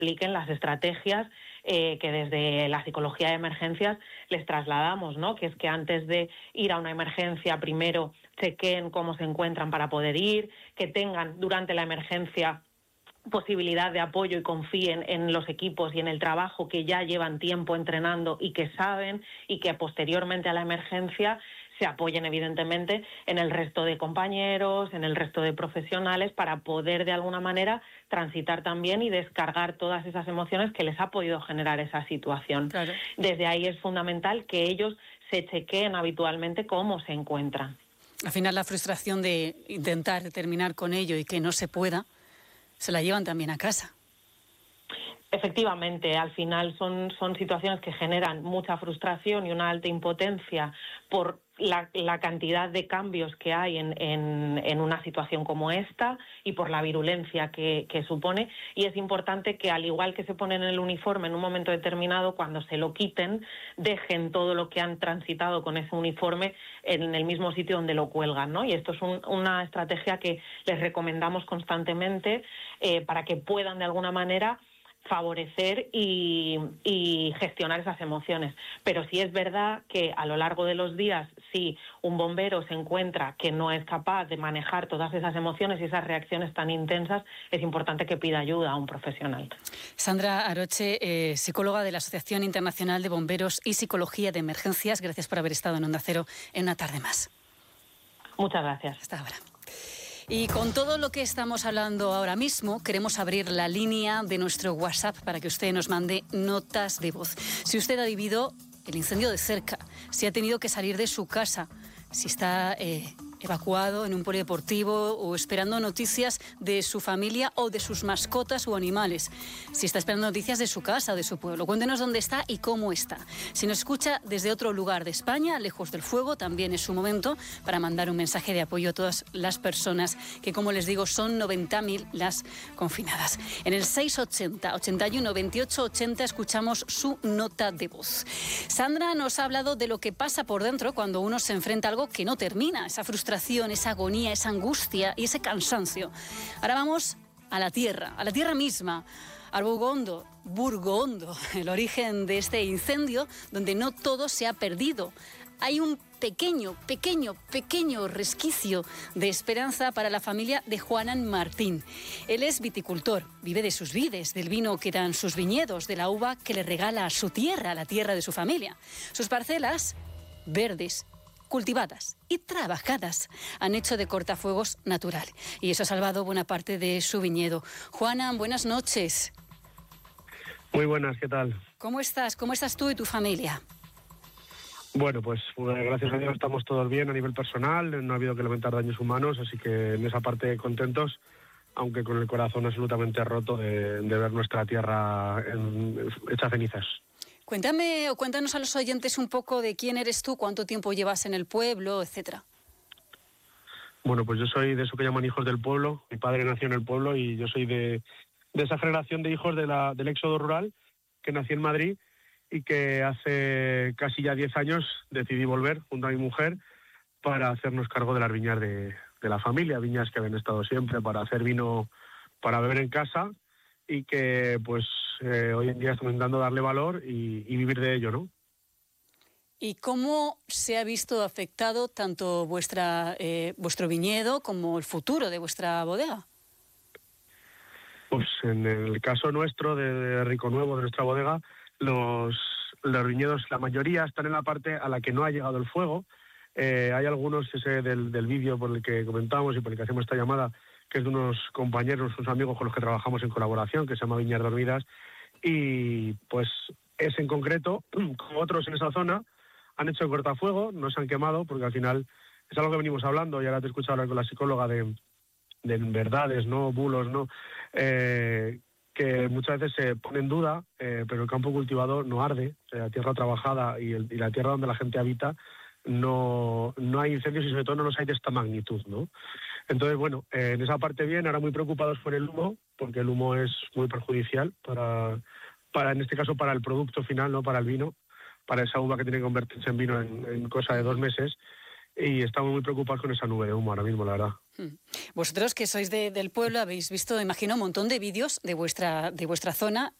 expliquen las estrategias que desde la psicología de emergencias les trasladamos, ¿no? Que es que antes de ir a una emergencia primero chequeen cómo se encuentran para poder ir, que tengan durante la emergencia posibilidad de apoyo y confíen en los equipos y en el trabajo que ya llevan tiempo entrenando y que saben, y que posteriormente a la emergencia se apoyen evidentemente en el resto de compañeros, en el resto de profesionales, para poder de alguna manera transitar también y descargar todas esas emociones que les ha podido generar esa situación. Claro. Desde ahí es fundamental que ellos se chequeen habitualmente cómo se encuentran. Al final la frustración de intentar terminar con ello y que no se pueda, se la llevan también a casa. Efectivamente, al final son situaciones que generan mucha frustración y una alta impotencia por la cantidad de cambios que hay en una situación como esta y por la virulencia que supone. Y es importante que, al igual que se ponen el uniforme en un momento determinado, cuando se lo quiten, dejen todo lo que han transitado con ese uniforme en el mismo sitio donde lo cuelgan, ¿no? Y esto es una estrategia que les recomendamos constantemente para que puedan de alguna manera favorecer y gestionar esas emociones. Pero sí es verdad que a lo largo de los días, si un bombero se encuentra que no es capaz de manejar todas esas emociones y esas reacciones tan intensas, es importante que pida ayuda a un profesional. Sandra Aroche, psicóloga de la Asociación Internacional de Bomberos y Psicología de Emergencias, gracias por haber estado en Onda Cero en Una Tarde Más. Muchas gracias. Hasta ahora. Y con todo lo que estamos hablando ahora mismo, queremos abrir la línea de nuestro WhatsApp para que usted nos mande notas de voz. Si usted ha vivido el incendio de cerca, si ha tenido que salir de su casa, si está evacuado en un polideportivo o esperando noticias de su familia o de sus mascotas o animales, si está esperando noticias de su casa o de su pueblo, cuéntenos dónde está y cómo está. Si nos escucha desde otro lugar de España, lejos del fuego, también es su momento para mandar un mensaje de apoyo a todas las personas que, como les digo, son 90.000 las confinadas. En el 680 81 28 80 escuchamos su nota de voz. Sandra nos ha hablado de lo que pasa por dentro cuando uno se enfrenta a algo que no termina, esa frustración, esa agonía, esa angustia y ese cansancio. Ahora vamos a la tierra misma, a Burgondo, el origen de este incendio, donde no todo se ha perdido. Hay un pequeño resquicio de esperanza para la familia de Juanan Martín. Él es viticultor, vive de sus vides, del vino que dan sus viñedos, de la uva que le regala a su tierra, la tierra de su familia. Sus parcelas verdes, cultivadas y trabajadas han hecho de cortafuegos natural, y eso ha salvado buena parte de su viñedo. Juanan, buenas noches. Muy buenas, ¿qué tal? ¿Cómo estás? ¿Cómo estás tú y tu familia? Bueno, pues gracias a Dios estamos todos bien a nivel personal, no ha habido que lamentar daños humanos, así que en esa parte contentos, aunque con el corazón absolutamente roto de ver nuestra tierra hecha cenizas. Cuéntanos a los oyentes un poco de quién eres tú, cuánto tiempo llevas en el pueblo, etcétera. Bueno, pues yo soy de eso que llaman hijos del pueblo. Mi padre nació en el pueblo y yo soy de esa generación de hijos del éxodo rural, que nací en Madrid y que hace casi ya 10 años decidí volver junto a mi mujer para hacernos cargo de las viñas de la familia, viñas que habían estado siempre, para hacer vino para beber en casa y que pues hoy en día estamos intentando darle valor y vivir de ello, ¿no? ¿Y cómo se ha visto afectado tanto vuestro viñedo como el futuro de vuestra bodega? Pues en el caso nuestro de Rico Nuevo, de nuestra bodega, los viñedos, la mayoría están en la parte a la que no ha llegado el fuego. Hay algunos del vídeo por el que comentamos y por el que hacemos esta llamada, que es de unos compañeros, unos amigos con los que trabajamos en colaboración, que se llama Viñas Dormidas, y pues ese en concreto, como otros en esa zona, han hecho el cortafuego, no se han quemado, porque al final es algo que venimos hablando, y ahora te he escuchado hablar con la psicóloga de verdades, no bulos, no que muchas veces se pone en duda, pero el campo cultivado no arde, la tierra trabajada y la tierra donde la gente habita, no hay incendios y sobre todo no los hay de esta magnitud, ¿no? Entonces, bueno, en esa parte bien, ahora muy preocupados por el humo, porque el humo es muy perjudicial para en este caso, para el producto final, no para el vino, para esa uva que tiene que convertirse en vino en cosa de 2 meses. y estamos muy preocupados con esa nube de humo ahora mismo, la verdad. Vosotros que sois del pueblo habéis visto, imagino, un montón de vídeos de vuestra zona.